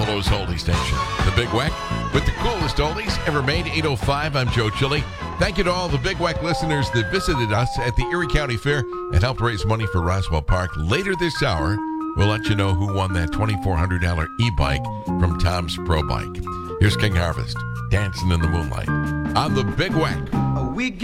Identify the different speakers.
Speaker 1: Buffalo's oldie station. The Big Weck with the coolest oldies ever made. 8:05. I'm Joe Chili. Thank you to all the Big Weck listeners that visited us at the Erie County Fair and helped raise money for Roswell Park. Later this hour, we'll let you know who won that $2,400 e-bike from Tom's Pro Bike. Here's King Harvest, Dancing in the Moonlight on the Big Weck.
Speaker 2: We